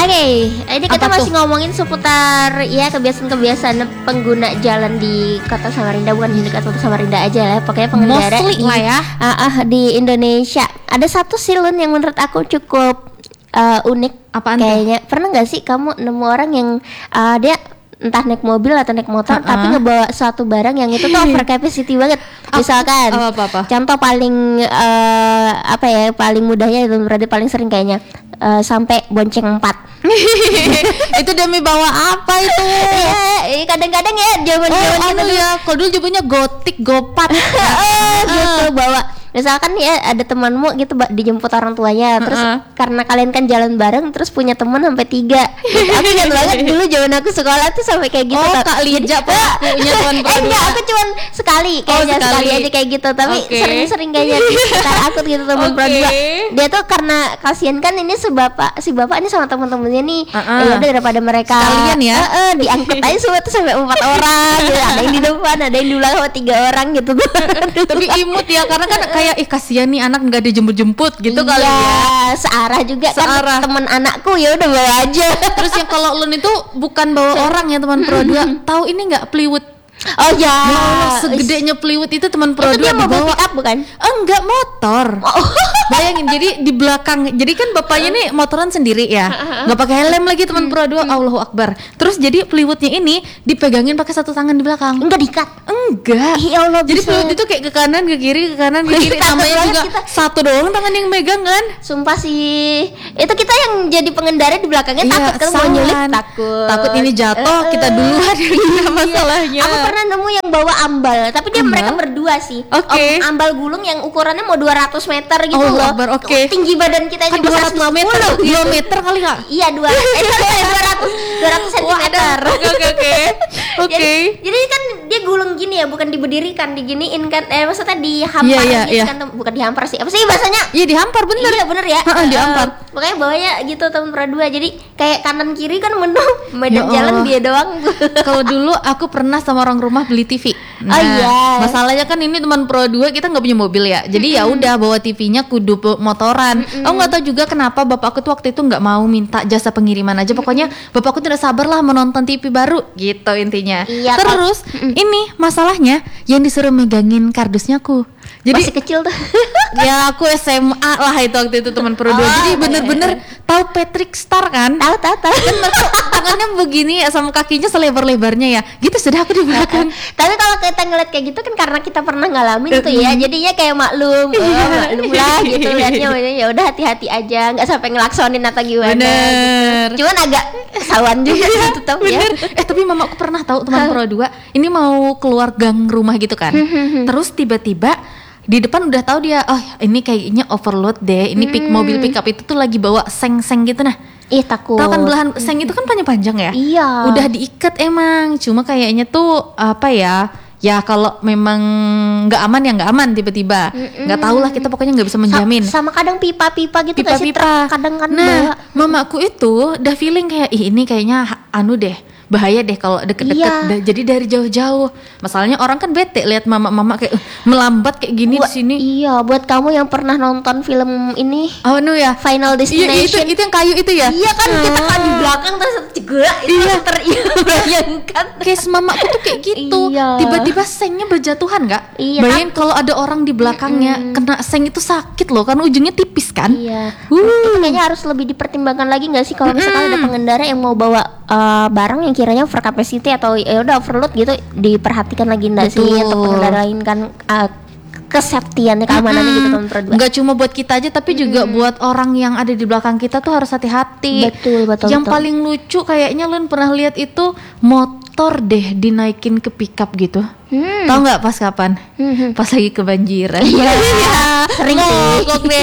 Ini kita masih ngomongin seputar ya kebiasaan-kebiasaan pengguna jalan di Kota Samarinda, bukan di dekat Kota Samarinda aja lah, pokoknya pengendara mostly lah ya. Di Indonesia. Ada satu sih Lun yang menurut aku cukup unik. Apaan kayaknya tuh? Pernah nggak sih kamu nemu orang yang dia entah naik mobil atau naik motor tapi ngebawa suatu barang yang itu tuh over capacity banget. Misalkan contoh paling paling mudahnya itu berarti paling sering kayaknya sampai bonceng 4. Itu demi bawa apa itu? Kadang-kadang ya zaman-zaman gitu ya. Kalau dulu jemputnya gotik, gopat. Gitu bawa. Misalkan ya ada temanmu gitu dijemput orang tuanya, terus karena kalian kan jalan bareng, terus punya teman sampai 3. Gitu. Aku ingat banget dulu zaman aku sekolah tuh sampai kayak gitu. Kak Lija punya teman berdua. Enggak, aku cuman sekali kayaknya sekali aja kayak gitu, tapi sering-sering kayaknya aku gitu teman berdua. Dia tuh karena kasihan kan ini si bapak ini sama teman-temannya nih. Ya udah daripada mereka sekalian ya. Diangkut aja semua tuh sampai 4 orang. Gitu. Ada yang di depan, ada yang di belakang, 3 orang gitu. Tapi imut ya, karena kan kayak kasihan nih anak nggak dijemput-jemput gitu kali ya. Searah juga kan teman anakku, ya udah bawa aja. Terus yang kalau Lun itu bukan bawa orang ya teman Pro 2. Tahu ini nggak Plywood? Oh ya, segedenya Plywood itu teman Pro 2 dia dibawa. Pick up bukan? Enggak, motor. Bayangin, jadi di belakang. Jadi kan bapaknya nih motoran sendiri ya. Enggak pakai helm lagi teman Pro 2. Allahu Akbar. Terus jadi Plywoodnya ini dipegangin pakai satu tangan di belakang. Enggak diikat. Enggak. Ya Allah, jadi Plywood itu kayak ke kanan ke kiri namanya juga satu doang tangan yang megang kan. Sumpah sih. Itu kita yang jadi pengendara di belakangnya takut kan mau nyulik, takut ini jatuh, kita duluan masalahnya. Aku pernah nemu yang bawa ambal, tapi mereka berdua sih. Ambal gulung yang ukurannya mau 200 meter gitu loh. Tinggi badan kita aja 250 meter. 2 meter kali Kak? Iya 200 cm. Oke. Jadi kan dia gulung gini ya, bukan diberdirikan, diginiin kan. Maksudnya dihampar gitu kan, bukan dihampar sih. Apa sih bahasanya? Iya dihampar, bener. Iya bener ya. Dihampar. Makanya bawanya gitu teman berdua. Jadi kayak kanan kiri kan menang medan jalan dia doang. Kalau dulu aku pernah sama orang rumah beli TV. Masalahnya kan ini teman Pro 2 kita nggak punya mobil ya. Jadi ya udah bawa TV-nya kudu motoran. Aku nggak tahu juga kenapa bapakku tuh waktu itu nggak mau minta jasa pengiriman aja. Pokoknya bapakku tidak sabar lah menonton TV baru gitu intinya. Terus ini masalahnya yang disuruh megangin kardusnya aku. Jadi masih kecil tuh. Ya aku SMA lah itu waktu itu teman Pro 2. Jadi bener-bener tahu Patrick Star kan? Tahu. Kan tangannya begini ya, sama kakinya selebar-lebarnya ya. Gitu sudah aku di belakang. Tapi kalau kita ngeliat kayak gitu kan karena kita pernah ngalamin itu ya, jadinya kayak maklum lah gitu liatnya. Ya udah hati-hati aja, nggak sampai ngelaksonin atau gimana. Bener. Gitu. Cuman agak sawan juga gitu tau ya. Tapi mama aku pernah tahu teman Pro 2 ini mau keluar gang rumah gitu kan. Terus tiba-tiba di depan udah tahu dia, ini kayaknya overload deh. Ini mobil pickup itu tuh lagi bawa seng-seng gitu nah. Takut. Tahu kan belahan seng itu kan panjang-panjang ya? Iya. Udah diikat emang. Cuma kayaknya tuh apa ya? Ya kalau memang nggak aman ya nggak aman tiba-tiba. Nggak tahu lah kita pokoknya nggak bisa menjamin. Sama kadang pipa-pipa gitu nggak sih? Kadang kan. Nah, mamaku itu udah feeling kayak ini kayaknya deh. Bahaya deh kalau deket-deket. Jadi dari jauh-jauh. Masalahnya orang kan bete lihat mama kayak melambat kayak gini di sini. Iya, buat kamu yang pernah nonton film ini. Ya, Final Destination. Itu yang kayu itu ya. Iya kan kita kan di belakang terus jegerak bayangkan. Case mamaku tuh kayak gitu. Tiba-tiba sengnya berjatuhan nggak? Bayangin kalau ada orang di belakangnya kena seng itu sakit loh, kan ujungnya tipis kan. Itu kayaknya harus lebih dipertimbangkan lagi nggak sih kalau misalkan ada pengendara yang mau bawa barang yang kiranya over capacity atau ya udah overload gitu, diperhatikan lagi enggak sih untuk pengendara lain kan kesafetiannya, keamanannya gitu teman Pro 2. Nggak cuma buat kita aja tapi juga buat orang yang ada di belakang kita tuh harus hati-hati. Betul. Yang paling lucu kayaknya Lun pernah lihat itu motor deh dinaikin ke pickup gitu. Tahu nggak pas kapan? Pas lagi kebanjiran. Sering sih.